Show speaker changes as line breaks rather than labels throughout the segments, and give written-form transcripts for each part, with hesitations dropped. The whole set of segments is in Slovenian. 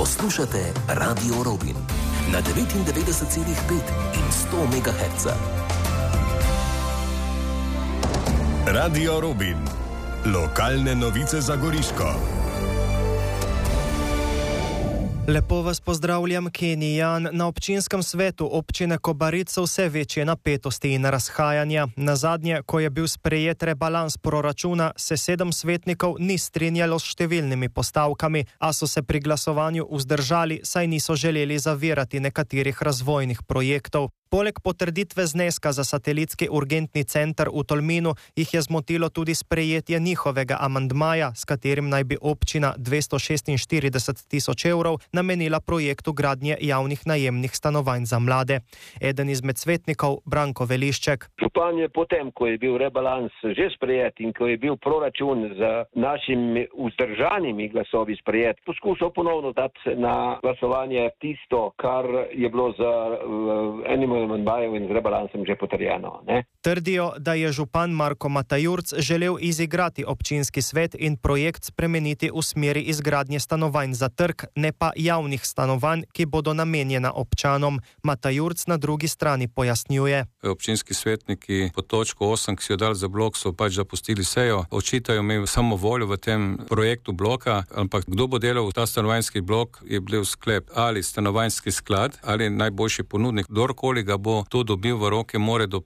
Poslušate Radio Robin na 99,5 in 100 MHz.
Radio Robin. Lokalne novice za Goriško.
Lepo vas pozdravljam, Kenijan. Na občinskem svetu občine Kobarid so vse večje napetosti in razhajanja. Nazadnje, ko je bil sprejet rebalans proračuna, se 7 svetnikov ni strinjalo s številnimi postavkami, a so se pri glasovanju vzdržali, saj niso želeli zavirati nekaterih razvojnih projektov. Poleg potrditve zneska za satelitski urgentni center v Tolminu jih je zmotilo tudi sprejetje njihovega amandmaja, s katerim naj bi občina 246 tisoč evrov namenila projektu gradnje javnih najemnih stanovanj za mlade. Eden izmed svetnikov, Branko Velišček.
Župan je potem, ko je bil rebalans že sprejet in ko je bil proračun z našimi vzdržanimi glasovi sprejet, poskušal ponovno dati na glasovanje tisto, kar je bilo za enim amandmajev in z rebalansem že potrjeno.
Trdijo, da je župan Marko Matajurc želel izigrati občinski svet in projekt spremeniti v smeri izgradnje stanovanj za trg, ne pa javnih stanovanj, ki bodo namenjena občanom. Matajurc na drugi strani pojasnjuje.
Občinski svetniki po točko 8, ki so jo dali za blok, so pač zapustili sejo. Očitajo mi samo voljo v tem projektu bloka, ampak kdo bo delal v ta stanovanjski blok, je bil sklep ali stanovanjski sklad ali najboljši ponudnik. Kdorkoli ga bo to dobil v roke, more do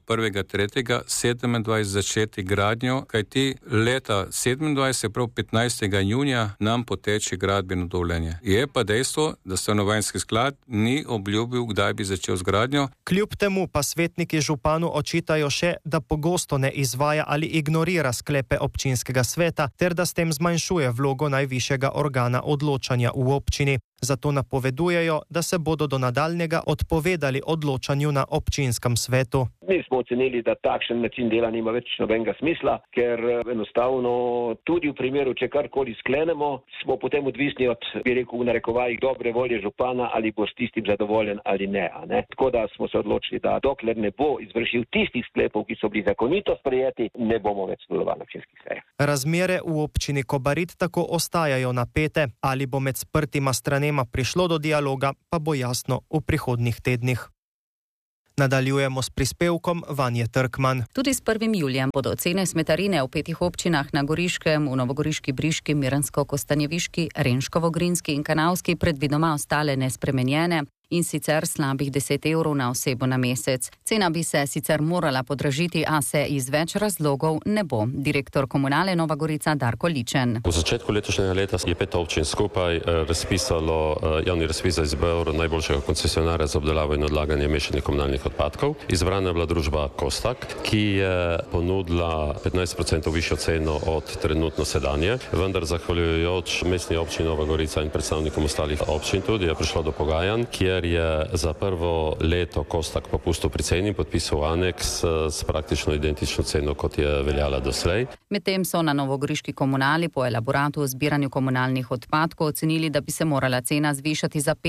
1.3.27 začeti gradnjo, kajti leta 27, prav 15. junija, nam poteče gradbeno dovoljenje. Je pa dejstvo, da stanovanjski sklad ni obljubil, kdaj bi začel z gradnjo.
Kljub temu pa svetniki županu očitajo še, da pogosto ne izvaja ali ignorira sklepe občinskega sveta, ter da s tem zmanjšuje vlogo najvišjega organa odločanja v občini. Zato napovedujejo, da se bodo do nadaljnjega odpovedali odločanju na občinskem svetu.
Mi smo ocenili, da takšen način dela nima več nobenega smisla, ker enostavno tudi v primeru, če karkoli sklenemo, smo potem odvisni od, bi rekel, v narekovajih dobre volje župana, ali bo s tistim zadovoljen ali ne. Tako da smo se odločili, da dokler ne bo izvršil tistih sklepov, ki so bili zakonito sprejeti, ne bomo več sodelovali na občinskih sejah.
Razmere v občini Kobarid tako ostajajo napete. Ali bo med sprtima stranema prišlo do dialoga, pa bo jasno v prihodnjih tednih. Nadaljujemo s prispevkom Vanje Trkman.
Tudi s 1. julijem bodo cene smetarine v 5 občinah na Goriškem, v Novogoriški, Briški, Miransko-Kostanjeviški, Renškovo-Grinski in Kanavski predvidoma ostale nespremenjene, in sicer slabih 10 evrov na osebo na mesec. Cena bi se sicer morala podražiti, a se iz več razlogov ne bo. Direktor Komunale Nova Gorica Darko Ličen.
V začetku letošnjega leta je 5 občin skupaj razpisalo javni razpis za izbor najboljšega koncesionarja za obdelavo in odlaganje mešanih komunalnih odpadkov. Izbrana je bila družba Kostak, ki je ponudila 15% višjo ceno od trenutno sedanje, vendar zahvaljujoč mestni občini Nova Gorica in predstavnikom ostalih občin tudi je prišlo do pogajanj, kjer je za prvo leto Kostak popustil pri ceni, podpisal aneks s praktično identično ceno, kot je veljala doslej.
Medtem so na novogoriški komunali po elaboratu o zbiranju komunalnih odpadkov ocenili, da bi se morala cena zvišati za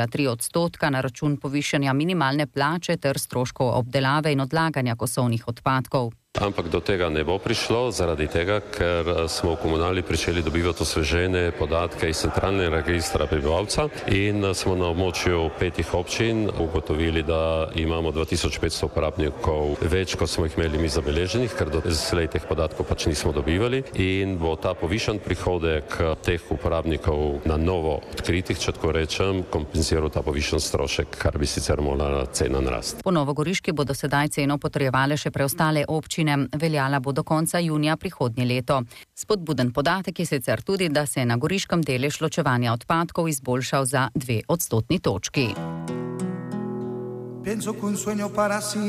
5,3% na račun povišanja minimalne plače ter stroškov obdelave in odlaganja kosovnih odpadkov.
Ampak do tega ne bo prišlo, zaradi tega, ker smo v komunali pričeli dobivati osvežene podatke iz centralnega registra prebivalca in smo na območju 5 občin ugotovili, da imamo 2500 uporabnikov več, kot smo jih imeli mi zabeleženih, ker do slej teh podatkov pač nismo dobivali, in bo ta povišan prihodek teh uporabnikov na novo odkritih, če tako rečem, kompenziral ta povišan strošek, kar bi sicer morala cena narasti.
Po Novogoriški bodo sedaj ceno potrjevale še preostale občine. Veljala bo do konca junija prihodnje leto. Spodbuden podatek je sicer tudi, da se je na goriškem delež ločevanja odpadkov izboljšal za 2 odstotni točki.